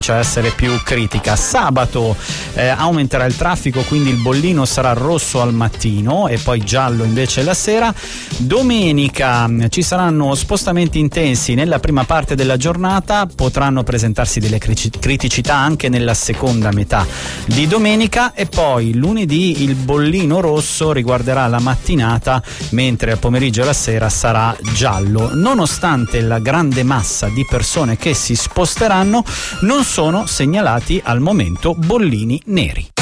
a essere più critica. Sabato aumenterà il traffico, quindi il bollino sarà rosso al mattino e poi giallo invece la sera. Domenica ci saranno spostamenti intensi nella prima parte della giornata, potranno presentarsi delle criticità anche nella seconda metà di domenica, e poi lunedì il bollino rosso riguarderà la mattinata, mentre al pomeriggio e la sera sarà giallo. Nonostante la grande massa di persone che si sposteranno, non sono segnalati al momento bollini neri.